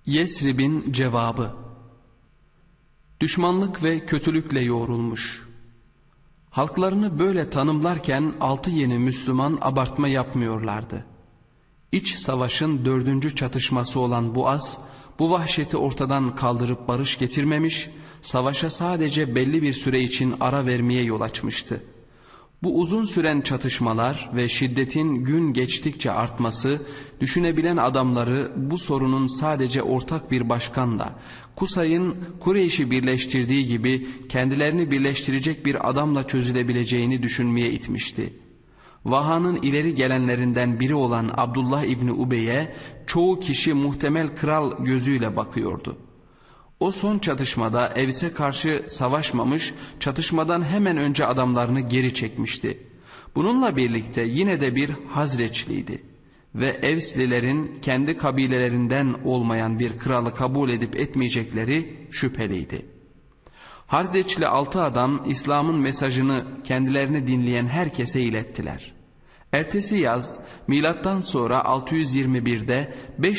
Yesrib'in cevabı. Düşmanlık ve kötülükle yoğrulmuş. Halklarını böyle tanımlarken 6 yeni Müslüman abartma yapmıyorlardı. İç savaşın 4. çatışması olan Buas, bu vahşeti ortadan kaldırıp barış getirmemiş, savaşa sadece belli bir süre için ara vermeye yol açmıştı. Bu uzun süren çatışmalar ve şiddetin gün geçtikçe artması, düşünebilen adamları bu sorunun sadece ortak bir başkanla, Kusay'ın Kureyş'i birleştirdiği gibi kendilerini birleştirecek bir adamla çözülebileceğini düşünmeye itmişti. Vaha'nın ileri gelenlerinden biri olan Abdullah İbni Ubey'e çoğu kişi muhtemel kral gözüyle bakıyordu. O son çatışmada Evs'e karşı savaşmamış, çatışmadan hemen önce adamlarını geri çekmişti. Bununla birlikte yine de bir Hazreçliydi ve Evslilerin kendi kabilelerinden olmayan bir kralı kabul edip etmeyecekleri şüpheliydi. Hazreçli 6 adam İslam'ın mesajını kendilerini dinleyen herkese ilettiler. Ertesi yaz milattan sonra 621'de 5